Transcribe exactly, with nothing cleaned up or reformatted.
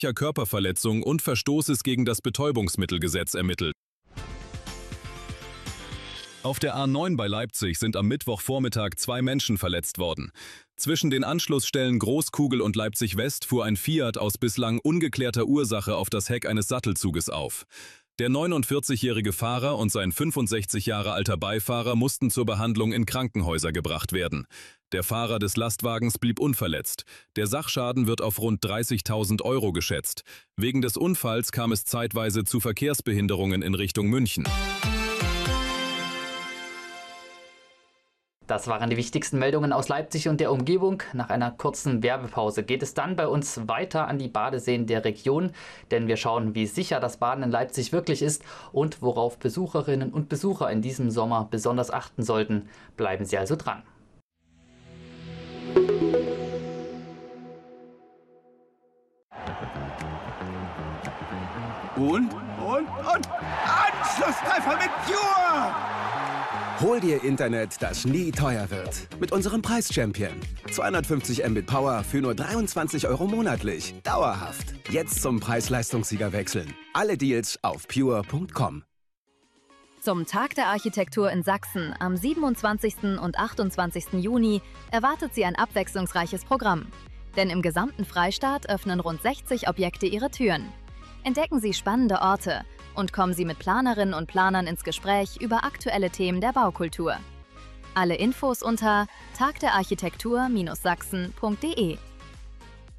Körperverletzung und Verstoßes gegen das Betäubungsmittelgesetz ermittelt. Auf der A neun bei Leipzig sind am Mittwochvormittag zwei Menschen verletzt worden. Zwischen den Anschlussstellen Großkugel und Leipzig West fuhr ein Fiat aus bislang ungeklärter Ursache auf das Heck eines Sattelzuges auf. Der neunundvierzigjährige Fahrer und sein fünfundsechzig Jahre alter Beifahrer mussten zur Behandlung in Krankenhäuser gebracht werden. Der Fahrer des Lastwagens blieb unverletzt. Der Sachschaden wird auf rund dreißigtausend Euro geschätzt. Wegen des Unfalls kam es zeitweise zu Verkehrsbehinderungen in Richtung München. Das waren die wichtigsten Meldungen aus Leipzig und der Umgebung. Nach einer kurzen Werbepause geht es dann bei uns weiter an die Badeseen der Region, denn wir schauen, wie sicher das Baden in Leipzig wirklich ist und worauf Besucherinnen und Besucher in diesem Sommer besonders achten sollten. Bleiben Sie also dran. Und, und, und Anschlusstreffer mit Pure! Hol dir Internet, das nie teuer wird. Mit unserem Preis-Champion. zweihundertfünfzig Mbit Power für nur dreiundzwanzig Euro monatlich. Dauerhaft. Jetzt zum Preis-Leistungssieger wechseln. Alle Deals auf pure punkt com. Zum Tag der Architektur in Sachsen am siebenundzwanzigsten und achtundzwanzigsten Juni erwartet Sie ein abwechslungsreiches Programm. Denn im gesamten Freistaat öffnen rund sechzig Objekte ihre Türen. Entdecken Sie spannende Orte und kommen Sie mit Planerinnen und Planern ins Gespräch über aktuelle Themen der Baukultur. Alle Infos unter tag der architektur Bindestrich sachsen punkt de.